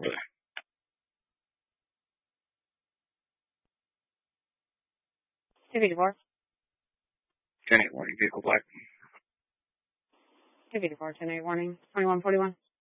over there. TV4. 10-8 warning, vehicle black. TV4, 10-8 warning, 2141.